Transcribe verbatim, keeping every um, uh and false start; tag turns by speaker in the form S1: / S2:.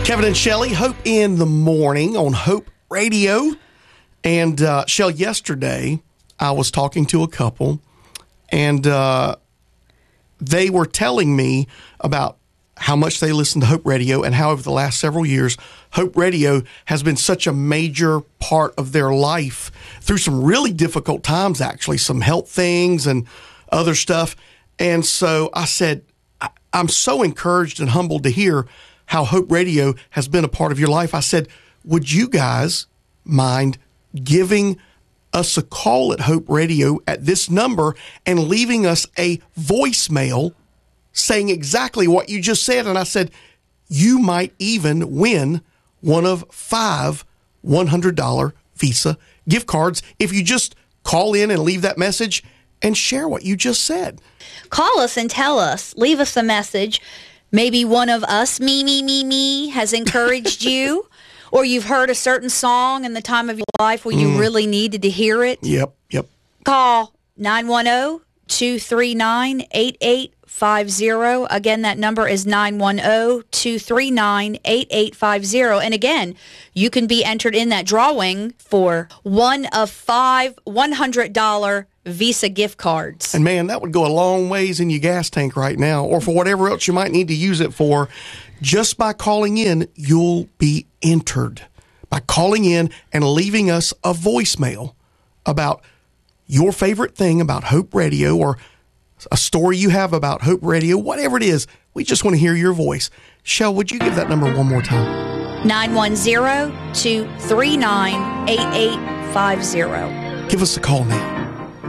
S1: Kevin and Shelly, Hope in the Morning on Hope Radio. And uh, Shell, yesterday I was talking to a couple, and uh, they were telling me about how much they listen to Hope Radio and how over the last several years, Hope Radio has been such a major part of their life through some really difficult times, actually, some health things and other stuff. And so I said, I'm so encouraged and humbled to hear how Hope Radio has been a part of your life. I said, would you guys mind giving us a call at Hope Radio at this number and leaving us a voicemail saying exactly what you just said? And I said, you might even win one of five one hundred dollars Visa gift cards if you just call in and leave that message and share what you just said.
S2: Call us and tell us. Leave us a message. Maybe one of us, me, me, me, me, has encouraged you, or you've heard a certain song in the time of your life where you mm. really needed to hear it.
S1: Yep, yep.
S2: Call nine one zero, two three nine, eight eight five zero. Again, that number is nine one zero, two three nine, eight eight five zero. And again, you can be entered in that drawing for one of five one hundred dollars Visa gift cards.
S1: And man, that would go a long ways in your gas tank right now, or for whatever else you might need to use it for. Just by calling in, you'll be entered. By calling in and leaving us a voicemail about your favorite thing about Hope Radio, or a story you have about Hope Radio, whatever it is, we just want to hear your voice. Shell, would you give that number one more time?
S2: nine one zero, two three nine, eight eight five zero.
S1: Give us a call now.